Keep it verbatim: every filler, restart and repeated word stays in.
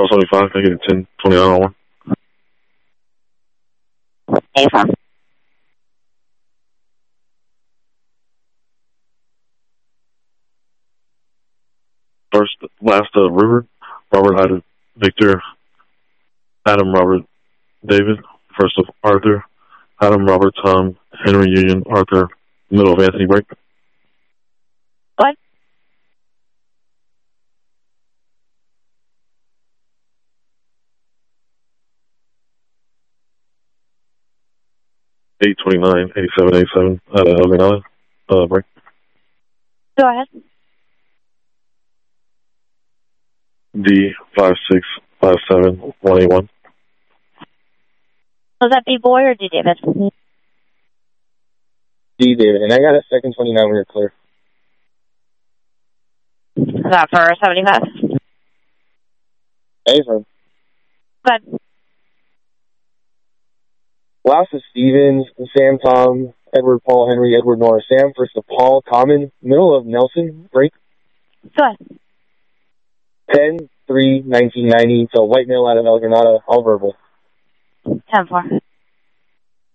Charles seventy-five, can I get a ten twenty-nine on one? eighty-five. First, last, uh, River, Robert, Adam, Victor, Adam, Robert, David, first of Arthur, Adam, Robert, Tom, Henry, Union, Arthur, middle of Anthony, break. What? eight twenty-nine, eighty-seven, eighty-seven, out of Elgin Island, uh, break. Go ahead. D five six five seven one eight one. Was that B boy or D David? D David, and I got a second twenty-nine when you're clear. Is that for seventy-five? Hey, from. Good. Last is Stevens, Sam, Tom, Edward, Paul, Henry, Edward, Nora, Sam. First of Paul, Common, middle of Nelson, break. Go ahead. ten three nineteen ninety, so white male out of El Granada, all verbal. ten four.